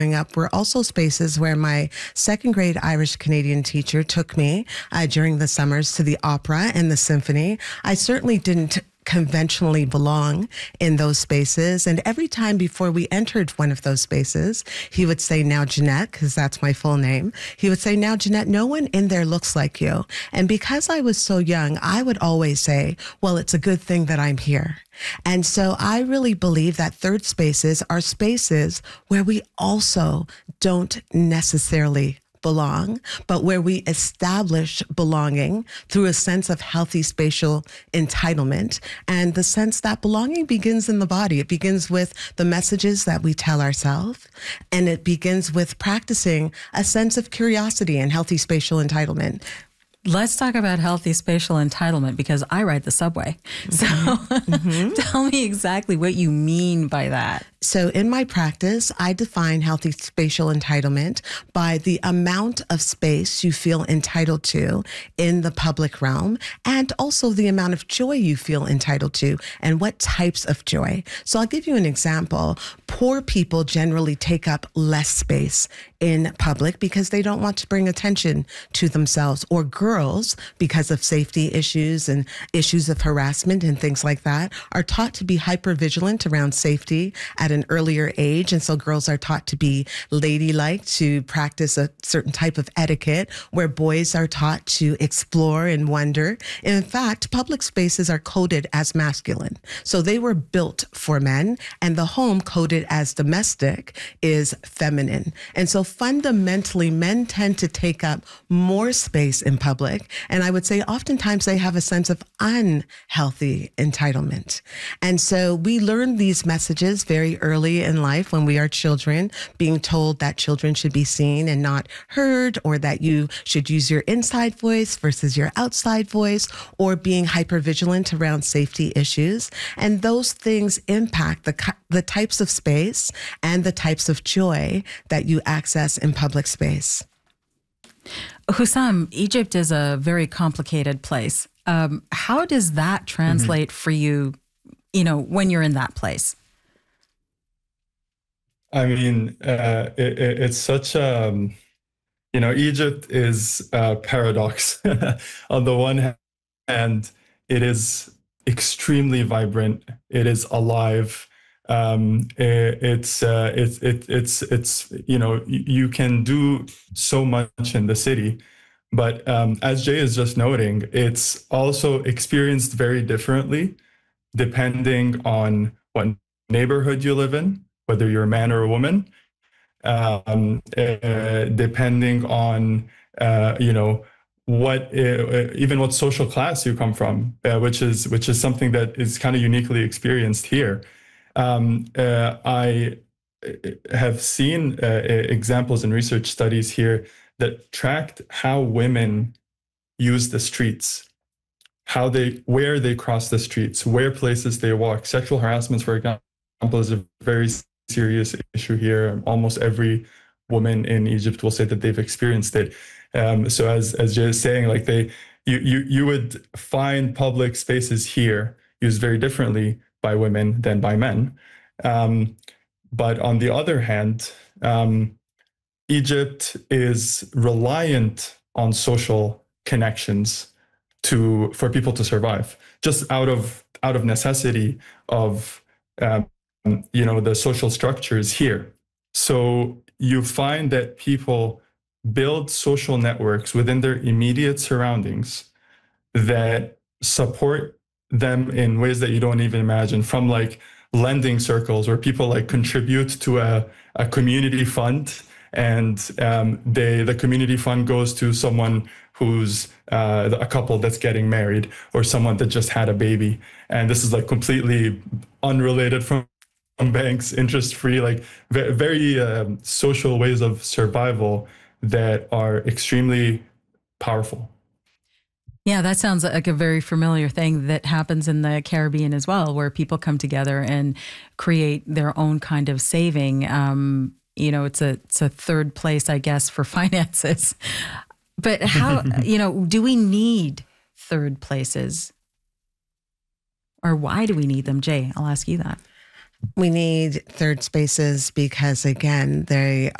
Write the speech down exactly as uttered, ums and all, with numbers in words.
up were also spaces where my second grade Irish Canadian teacher took me uh, during the summers to the opera and the symphony. I certainly didn't conventionally belong in those spaces. And every time before we entered one of those spaces, he would say, "Now, Jeanette," because that's my full name. He would say, "Now, Jeanette, no one in there looks like you." And because I was so young, I would always say, "Well, it's a good thing that I'm here." And so I really believe that third spaces are spaces where we also don't necessarily belong, but where we establish belonging through a sense of healthy spatial entitlement and the sense that belonging begins in the body. It begins with the messages that we tell ourselves, and it begins with practicing a sense of curiosity and healthy spatial entitlement. Let's talk about healthy spatial entitlement, because I ride the subway. So mm-hmm. Tell me exactly what you mean by that. So in my practice, I define healthy spatial entitlement by the amount of space you feel entitled to in the public realm, and also the amount of joy you feel entitled to and what types of joy. So I'll give you an example. Poor people generally take up less space in public because they don't want to bring attention to themselves, or girls, because of safety issues and issues of harassment and things like that, are taught to be hypervigilant around safety at an earlier age. And so girls are taught to be ladylike, to practice a certain type of etiquette, where boys are taught to explore and wonder. In fact, public spaces are coded as masculine. So they were built for men, and the home coded as domestic is feminine. And so fundamentally, men tend to take up more space in public. And I would say oftentimes they have a sense of unhealthy entitlement. And so we learn these messages very early in life when we are children, being told that children should be seen and not heard, or that you should use your inside voice versus your outside voice, or being hypervigilant around safety issues. And those things impact the, the types of space and the types of joy that you access in public space. Hussam, Egypt is a very complicated place. Um, how does that translate mm-hmm. for you, you know, when you're in that place? I mean, uh, it, it, it's such a, um, you know, Egypt is a paradox. On the one hand, it is extremely vibrant. It is alive. Um, it, it's, uh, it's, it, it's, it's, you know, you can do so much in the city, but um, as Jay is just noting, it's also experienced very differently depending on what neighborhood you live in, whether you're a man or a woman, um, uh, depending on, uh, you know, what, uh, even what social class you come from, uh, which is, which is something that is kind of uniquely experienced here. Um, uh, I have seen uh, examples in research studies here that tracked how women use the streets, how they, where they cross the streets, where places they walk. Sexual harassment, for example, is a very serious issue here. Almost every woman in Egypt will say that they've experienced it. Um, so as as Jay is saying, like they, you you you would find public spaces here used very differently by women than by men. Um, but on the other hand, um, Egypt is reliant on social connections to for people to survive, just out of out of necessity of um, you know, the social structures here. So you find that people build social networks within their immediate surroundings that support them in ways that you don't even imagine, from like lending circles where people like contribute to a, a community fund, and um, they the community fund goes to someone who's uh, a couple that's getting married, or someone that just had a baby. And this is like completely unrelated from banks, interest-free, like very, very um, social ways of survival that are extremely powerful. Yeah, that sounds like a very familiar thing that happens in the Caribbean as well, where people come together and create their own kind of saving. Um, you know, it's a it's a third place, I guess, for finances. But how, you know, do we need third places? Or why do we need them? Jay, I'll ask you that. We need third spaces because, again, they